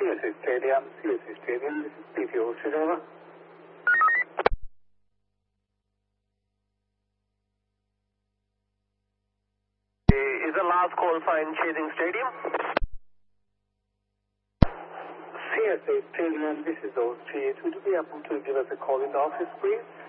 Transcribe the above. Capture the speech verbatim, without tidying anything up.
S A Stadium, C S A Stadium, this is P T O, over. Is the last call sign Chasing Stadium? C S A Stadium, this is O three eight. Would you be able to give us a call in the office, please?